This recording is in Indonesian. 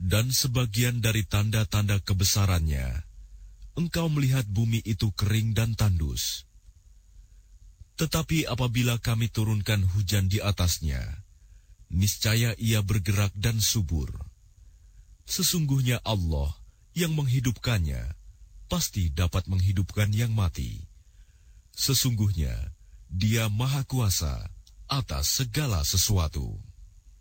Dan sebagian dari tanda-tanda kebesarannya, engkau melihat bumi itu kering dan tandus. Tetapi apabila kami turunkan hujan di atasnya, niscaya ia bergerak dan subur. Sesungguhnya Allah yang menghidupkannya, pasti dapat menghidupkan yang mati. Sesungguhnya Dia Maha Kuasa atas segala sesuatu.